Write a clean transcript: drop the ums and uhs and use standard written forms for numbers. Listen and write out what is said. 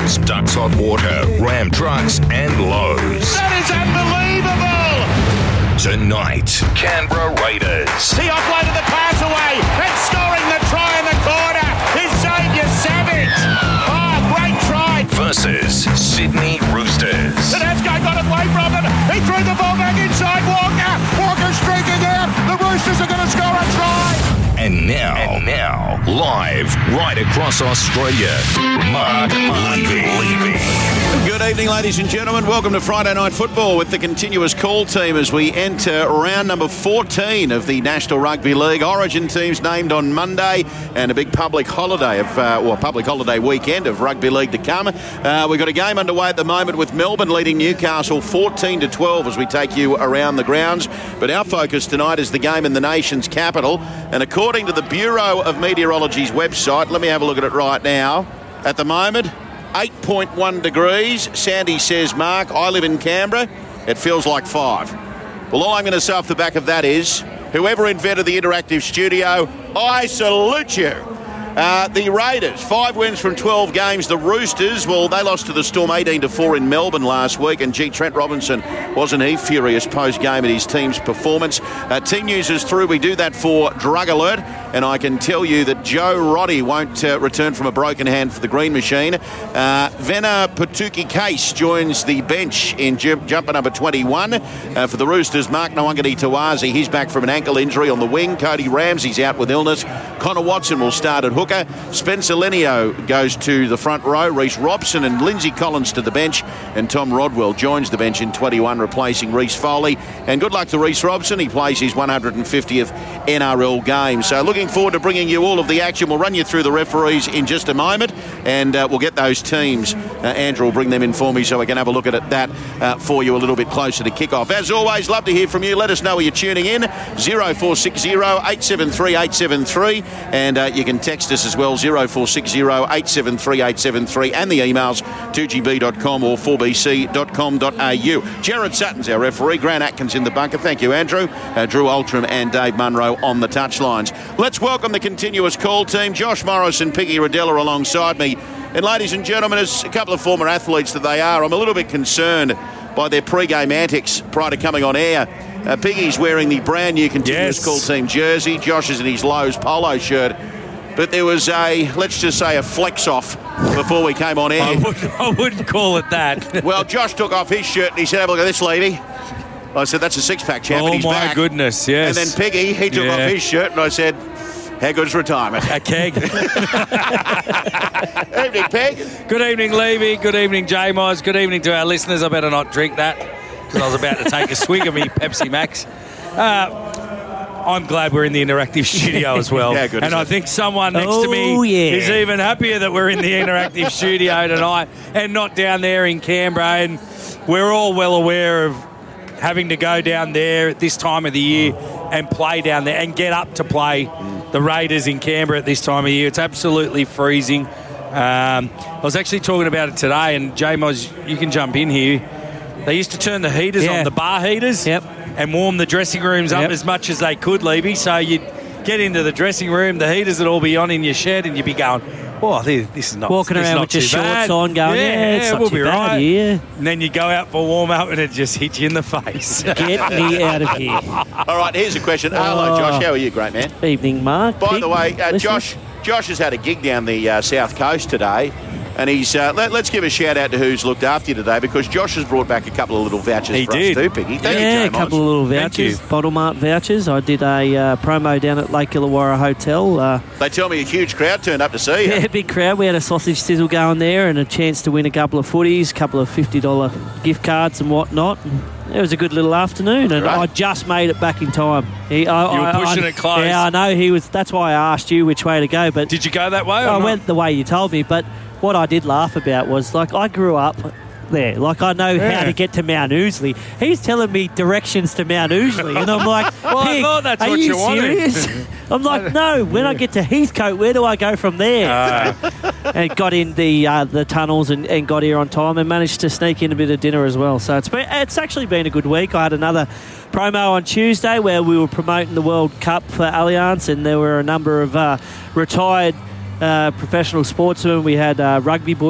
Bulldogs, Ducks Hot Water, Ram Trucks and Lowe's. That is unbelievable! Tonight, Canberra Raiders. He offloaded the pass away and scoring the try in the corner is Xavier Savage. Oh, great try. Versus Sydney Roosters. Tedesco got away from it. He threw the ball back inside Walker. Walker streaking out. The Roosters are going to score a try. And now, live right across Australia, Mark Levy. Good evening, ladies and gentlemen. Welcome to Friday Night Football with the continuous call team as we enter round number 14 of the National Rugby League. Origin teams named on Monday and a big public holiday public holiday weekend of rugby league to come. We've got a game underway at the moment with Melbourne leading Newcastle 14-12 as we take you around the grounds. But our focus tonight is the game in the nation's capital. And according to the Bureau of Meteorology's website, let me have a look at it right now. At the moment, 8.1 degrees. Sandy says, Mark, I live in Canberra. It feels like 5. Well, all I'm going to say off the back of that is, whoever invented the interactive studio, I salute you. The Raiders, 5 wins from 12 games. The Roosters, well, they lost to the Storm 18-4 in Melbourne last week. And, Trent Robinson, wasn't he furious post-game at his team's performance? Team news is through. We do that for Drug Alert. And I can tell you that Joe Roddy won't return from a broken hand for the Green Machine. Vena Patuki-Case joins the bench in jumper number 21. For the Roosters, Mark Nwangani-Tawazi, he's back from an ankle injury on the wing. Cody Ramsey's out with illness. Connor Watson will start at hooker. Spencer Lenio goes to the front row. Reece Robson and Lindsay Collins to the bench. And Tom Rodwell joins the bench in 21, replacing Reece Foley. And good luck to Reece Robson. He plays his 150th NRL game. So looking forward to bringing you all of the action. We'll run you through the referees in just a moment. And we'll get those teams. Andrew will bring them in for me so we can have a look at that for you a little bit closer to kick-off. As always, love to hear from you. Let us know where you're tuning in. 0460 873 873. And you can text us as well, 0460 873 873, and the emails 2gb.com or 4bc.com.au. Jared Sutton's our referee, Grant Atkins in the bunker. Thank you, Andrew. Drew Ultram and Dave Munro on the touchlines. Let's welcome the continuous call team. Josh Morris and Piggy Rodella alongside me. And ladies and gentlemen, as a couple of former athletes that they are, I'm a little bit concerned by their pre-game antics prior to coming on air. Piggy's wearing the brand new continuous call team jersey. Josh is in his Lowe's polo shirt. But there was let's just say a flex off before we came on air. I wouldn't call it that. Well, Josh took off his shirt and he said, have a look at this, Levy. I said, that's a six-pack, champ, and he's back. Oh, my goodness, yes. And then Piggy, he took off his shirt and I said, how good's retirement? A keg. Evening, Peg. Good evening, Levy. Good evening, J-Moz. Good evening to our listeners. I better not drink that because I was about to take a swig of me Pepsi Max. I'm glad we're in the interactive studio as well. Yeah, good. And I think someone next to me is even happier that we're in the interactive studio tonight and not down there in Canberra. And we're all well aware of having to go down there at this time of the year and play down there and get up to play the Raiders in Canberra at this time of year. It's absolutely freezing. I was actually talking about it today, and J-Moz, you can jump in here. They used to turn the heaters on, the bar heaters, and warm the dressing rooms up as much as they could, Levy. So you'd get into the dressing room, the heaters would all be on in your shed, and you'd be going, oh, this is not walking this around not with your too shorts bad. on going, it's not we'll too be bad, right. yeah. And then you go out for warm up and it just hits you in the face. Get me out of here. All right, here's a question. Hello, Josh. How are you, great man? Evening, Mark. By the way, Josh has had a gig down the South Coast today. And he's let's give a shout out to who's looked after you today, because Josh has brought back a couple of little vouchers for us too, Piggy. Thank you, a couple of little vouchers, Bottle Mart vouchers. I did a promo down at Lake Illawarra Hotel. They tell me a huge crowd turned up to see you. Yeah, big crowd. We had a sausage sizzle going there and a chance to win a couple of footies, a couple of $50 gift cards and whatnot. It was a good little afternoon, and I just made it back in time. You were pushing it close. Yeah, I know he was. That's why I asked you which way to go. But did you go that way? I went the way you told me, but what I did laugh about was, like, I grew up there. Like, I know how to get to Mount Ousley. He's telling me directions to Mount Ousley, and I'm like, well, I thought that's what you wanted. I'm like, no, when I get to Heathcote, where do I go from there? And got in the tunnels and got here on time and managed to sneak in a bit of dinner as well. So it's actually been a good week. I had another promo on Tuesday where we were promoting the World Cup for Allianz, and there were a number of retired professional sportsmen. We had rugby boys